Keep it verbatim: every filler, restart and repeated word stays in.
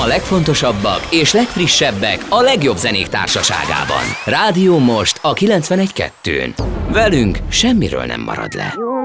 A legfontosabbak és legfrissebbek a legjobb zenék társaságában. Rádió Most a kilencvenegy kettőn. Velünk semmiről nem marad le.